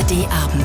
ARD-Abend.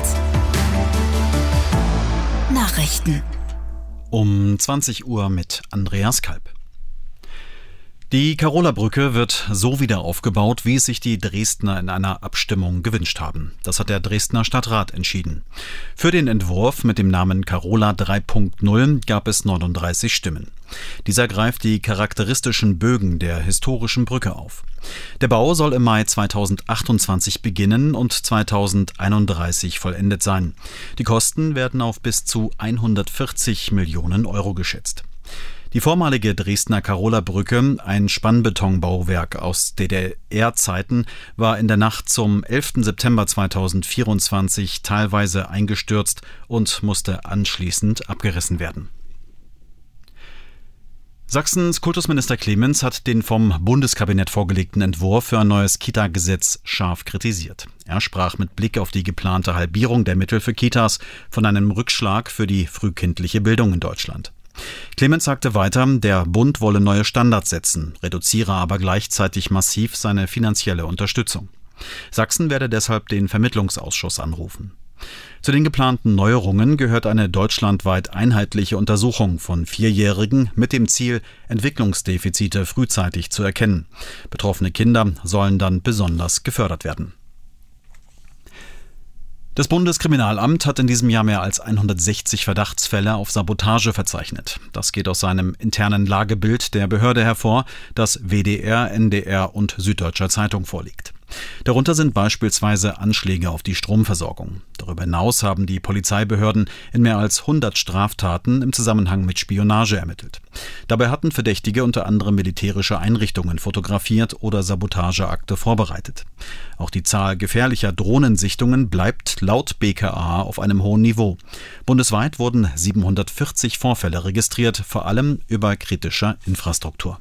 Nachrichten. Um 20 Uhr mit Andreas Kalb. Die Karola-Brücke wird so wieder aufgebaut, wie es sich die Dresdner in einer Abstimmung gewünscht haben. Das hat der Dresdner Stadtrat entschieden. Für den Entwurf mit dem Namen Karola 3.0 gab es 39 Stimmen. Dieser greift die charakteristischen Bögen der historischen Brücke auf. Der Bau soll im Mai 2028 beginnen und 2031 vollendet sein. Die Kosten werden auf bis zu 140 Millionen Euro geschätzt. Die vormalige Dresdner Karola-Brücke, ein Spannbetonbauwerk aus DDR-Zeiten, war in der Nacht zum 11. September 2024 teilweise eingestürzt und musste anschließend abgerissen werden. Sachsens Kultusminister Clemens hat den vom Bundeskabinett vorgelegten Entwurf für ein neues Kita-Gesetz scharf kritisiert. Er sprach mit Blick auf die geplante Halbierung der Mittel für Kitas von einem Rückschlag für die frühkindliche Bildung in Deutschland. Clemens sagte weiter, der Bund wolle neue Standards setzen, reduziere aber gleichzeitig massiv seine finanzielle Unterstützung. Sachsen werde deshalb den Vermittlungsausschuss anrufen. Zu den geplanten Neuerungen gehört eine deutschlandweit einheitliche Untersuchung von Vierjährigen mit dem Ziel, Entwicklungsdefizite frühzeitig zu erkennen. Betroffene Kinder sollen dann besonders gefördert werden. Das Bundeskriminalamt hat in diesem Jahr mehr als 160 Verdachtsfälle auf Sabotage verzeichnet. Das geht aus seinem internen Lagebild der Behörde hervor, das WDR, NDR und Süddeutscher Zeitung vorliegt. Darunter sind beispielsweise Anschläge auf die Stromversorgung. Darüber hinaus haben die Polizeibehörden in mehr als 100 Straftaten im Zusammenhang mit Spionage ermittelt. Dabei hatten Verdächtige unter anderem militärische Einrichtungen fotografiert oder Sabotageakte vorbereitet. Auch die Zahl gefährlicher Drohnensichtungen bleibt laut BKA auf einem hohen Niveau. Bundesweit wurden 740 Vorfälle registriert, vor allem über kritischer Infrastruktur.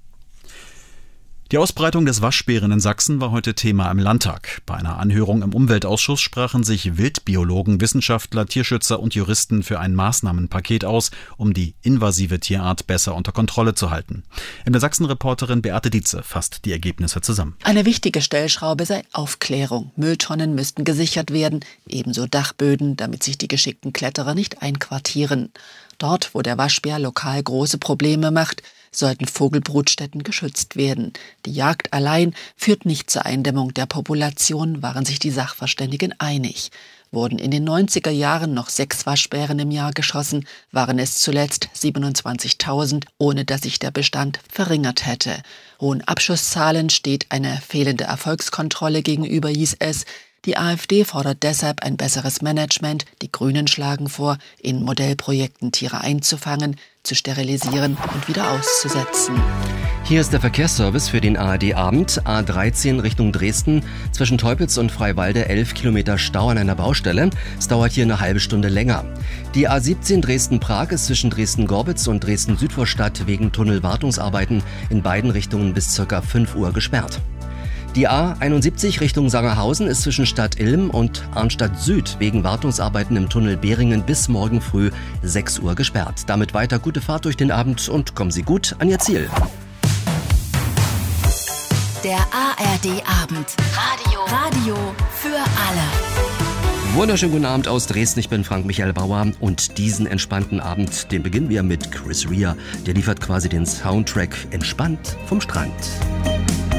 Die Ausbreitung des Waschbären in Sachsen war heute Thema im Landtag. Bei einer Anhörung im Umweltausschuss sprachen sich Wildbiologen, Wissenschaftler, Tierschützer und Juristen für ein Maßnahmenpaket aus, um die invasive Tierart besser unter Kontrolle zu halten. MDR-Sachsen-Reporterin Beate Dietze fasst die Ergebnisse zusammen. Eine wichtige Stellschraube sei Aufklärung. Mülltonnen müssten gesichert werden, ebenso Dachböden, damit sich die geschickten Kletterer nicht einquartieren. Dort, wo der Waschbär lokal große Probleme macht, sollten Vogelbrutstätten geschützt werden. Die Jagd allein führt nicht zur Eindämmung der Population, waren sich die Sachverständigen einig. Wurden in den 90er Jahren noch 6 Waschbären im Jahr geschossen, waren es zuletzt 27.000, ohne dass sich der Bestand verringert hätte. Hohen Abschusszahlen steht eine fehlende Erfolgskontrolle gegenüber, hieß es. Die AfD fordert deshalb ein besseres Management. Die Grünen schlagen vor, in Modellprojekten Tiere einzufangen, zu sterilisieren und wieder auszusetzen. Hier ist der Verkehrsservice für den ARD-Abend. A13 Richtung Dresden. Zwischen Teupitz und Freiwalde 11 Kilometer Stau an einer Baustelle. Es dauert hier eine halbe Stunde länger. Die A17 Dresden-Prag ist zwischen Dresden-Gorbitz und Dresden-Südvorstadt wegen Tunnelwartungsarbeiten in beiden Richtungen bis ca. 5 Uhr gesperrt. Die A71 Richtung Sangerhausen ist zwischen Stadt Ilm und Arnstadt Süd wegen Wartungsarbeiten im Tunnel Behringen bis morgen früh 6 Uhr gesperrt. Damit weiter gute Fahrt durch den Abend und kommen Sie gut an Ihr Ziel. Der ARD-Abend. Radio für alle. Wunderschönen guten Abend aus Dresden. Ich bin Frank-Michael Bauer und diesen entspannten Abend, den beginnen wir mit Chris Rea. Der liefert quasi den Soundtrack entspannt vom Strand.